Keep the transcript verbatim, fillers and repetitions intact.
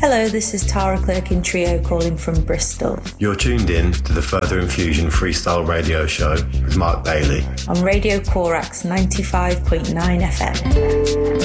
Hello, this is Tara Clerkin Trio calling from Bristol. You're tuned in to the Further Infusion Freestyle Radio Show with Mark Bailey on Radio Corax ninety-five point nine F M.